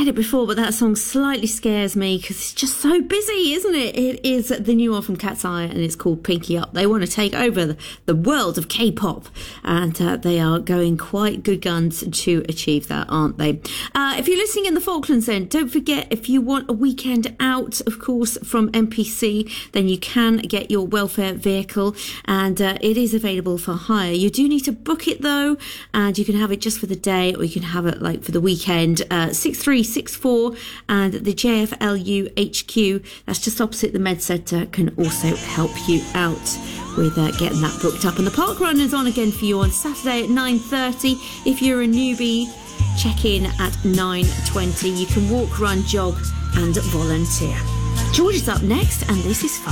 said it before, but that song slightly scares me because it's just so busy, isn't it? It is the new one from Cat's Eye, and it's called Pinky Up. They want to take over the world of K-pop, and they are going quite good guns to achieve that, aren't they? If you're listening in the Falklands, then don't forget, if you want a weekend out, of course, from MPC, then you can get your welfare vehicle, and it is available for hire. You do need to book it though, and you can have it just for the day, or you can have it like for the weekend. 6364 and the JFLU HQ, that's just opposite the Med Centre, can also help you out with getting that booked up. And the park run is on again for you on Saturday at 9:30. If you're a newbie, check in at 9:20. You can walk, run, jog and volunteer. George is up next, and this is fun.